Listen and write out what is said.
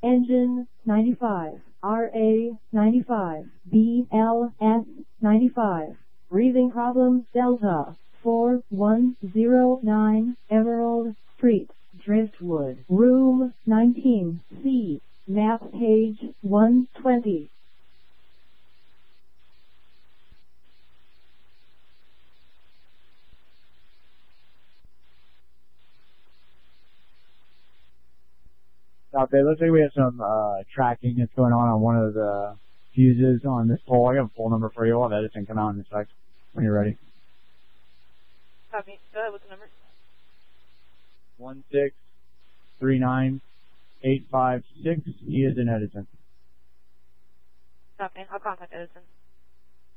engine 95, RA 95, BLS 95. Breathing problem Delta 4109 Emerald Street, Driftwood, room 19C, map page 120. Okay, looks like we have some tracking that's going on one of the fuses on this pole. I got a pole number for you. I'll have Edison come out in a sec when you're ready. Copy. Go ahead with the number. 1639856. E is in Edison. Copy. I'll contact Edison.